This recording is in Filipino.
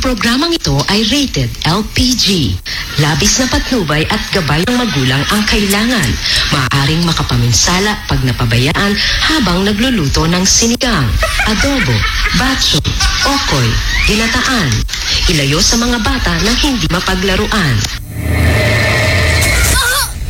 programang ito ay rated LPG. Labis na patnubay at gabay ng magulang ang kailangan. Maaaring makapaminsala pag napabayaan habang nagluluto ng sinigang, adobo, batso, okoy, ginataan. Ilayo sa mga bata nang hindi mapaglaruan.